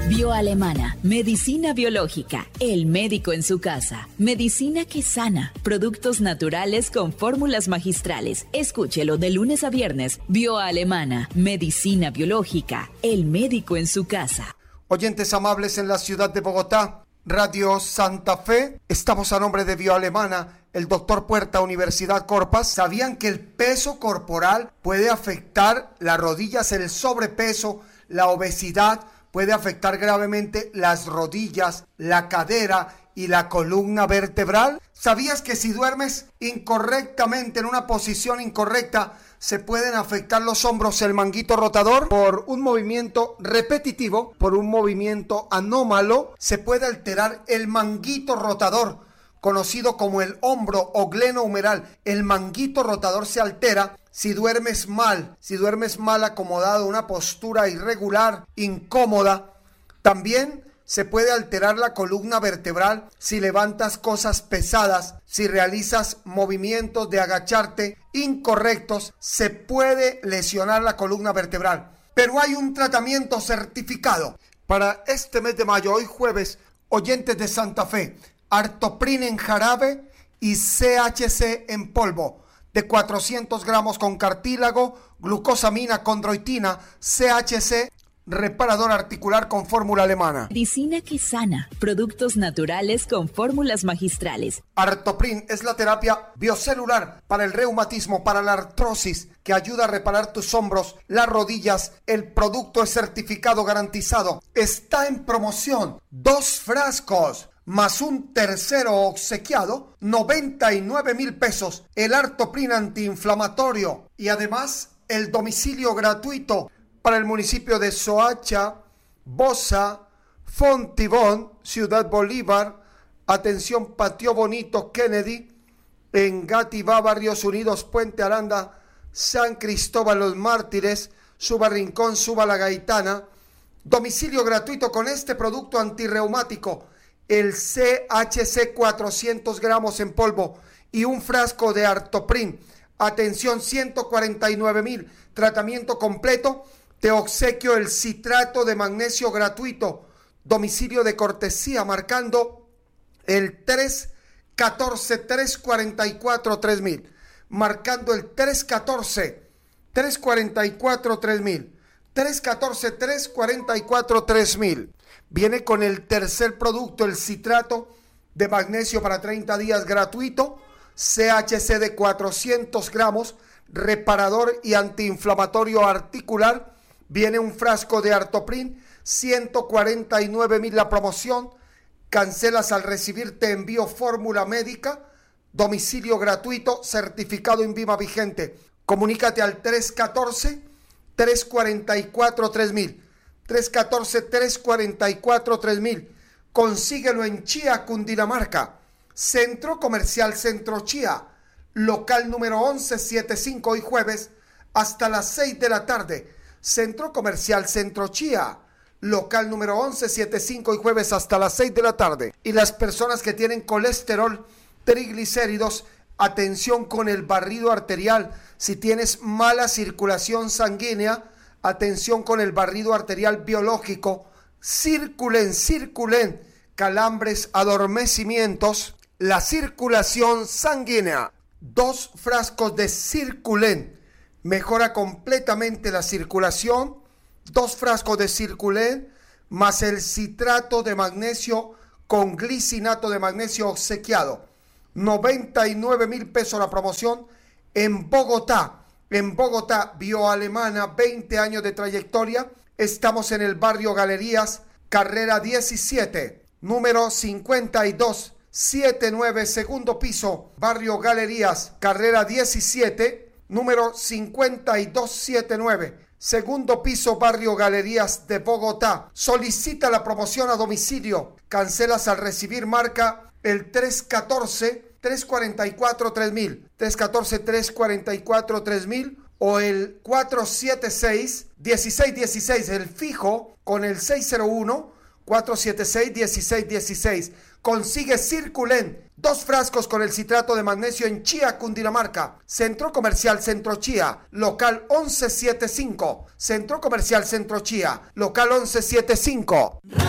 Bioalemana, medicina biológica, el médico en su casa, medicina que sana, productos naturales con fórmulas magistrales. Escúchelo de lunes a viernes. Bioalemana, medicina biológica, el médico en su casa. Oyentes amables en la ciudad de Bogotá, Radio Santa Fe, estamos a nombre de Bioalemana, el doctor Puerta, Universidad Corpas. ¿Sabían que el peso corporal puede afectar las rodillas, el sobrepeso, la obesidad? Puede afectar gravemente las rodillas, la cadera y la columna vertebral. ¿Sabías que si duermes incorrectamente, en una posición incorrecta, se pueden afectar los hombros, el manguito rotador? Por un movimiento repetitivo, por un movimiento anómalo, se puede alterar el manguito rotador, conocido como el hombro o glenohumeral. El manguito rotador se altera si duermes mal acomodado, una postura irregular, incómoda. También se puede alterar la columna vertebral si levantas cosas pesadas, si realizas movimientos de agacharte incorrectos, se puede lesionar la columna vertebral. Pero hay un tratamiento certificado para este mes de mayo, hoy jueves, oyentes de Santa Fe: Artoprin en jarabe y CHC en polvo, de 400 gramos con cartílago, glucosamina, condroitina, CHC, reparador articular con fórmula alemana. Medicina que sana, productos naturales con fórmulas magistrales. Artoprin es la terapia biocelular para el reumatismo, para la artrosis, que ayuda a reparar tus hombros, las rodillas. El producto es certificado, garantizado. Está en promoción, 2 frascos más un tercero obsequiado, 99,000 pesos. El Artoprin antiinflamatorio y además el domicilio gratuito para el municipio de Soacha, Bosa, Fontibón, Ciudad Bolívar, atención Patio Bonito, Kennedy, Engativá, Barrios Unidos, Puente Aranda, San Cristóbal Los Mártires, Suba Rincón, Suba La Gaitana. Domicilio gratuito con este producto antirreumático, el CHC 400 gramos en polvo y un frasco de Artoprin. Atención, 149,000. Tratamiento completo. Te obsequio el citrato de magnesio gratuito. Domicilio de cortesía marcando el 314-344-3000. Marcando el 314-344-3000. 314-344-3000. Viene con el tercer producto, el citrato de magnesio para 30 días gratuito, CHC de 400 gramos, reparador y antiinflamatorio articular. Viene un frasco de Artoprin, 149,000 la promoción. Cancelas al recibir, te envío fórmula médica, domicilio gratuito, certificado INVIMA vigente. Comunícate al 314-344-3000. 314-344-3000. Consíguelo en Chía, Cundinamarca. Centro Comercial Centro Chía. Local número 1175, hoy jueves, hasta las 6 de la tarde. Centro Comercial Centro Chía. Local número 1175, hoy jueves, hasta las 6 de la tarde. Y las personas que tienen colesterol, triglicéridos, atención con el barrido arterial. Si tienes mala circulación sanguínea, atención con el barrido arterial biológico. Circulen, calambres, adormecimientos, la circulación sanguínea. 2 frascos de Circulen, mejora completamente la circulación. 2 frascos de Circulen, más el citrato de magnesio con glicinato de magnesio obsequiado. 99,000 pesos la promoción en Bogotá. En Bogotá, Bioalemana, 20 años de trayectoria. Estamos en el barrio Galerías, carrera 17, número 5279, segundo piso, barrio Galerías, carrera 17, número 5279, segundo piso, barrio Galerías de Bogotá. Solicita la promoción a domicilio. Cancelas al recibir, marca el 314-344-3000, 314-344-3000 o el 476-1616, el fijo con el 601 476-1616. Consigue Circulen, 2 frascos con el citrato de magnesio en Chía, Cundinamarca. Centro Comercial Centro Chía, local 1175. Centro Comercial Centro Chía, local 1175.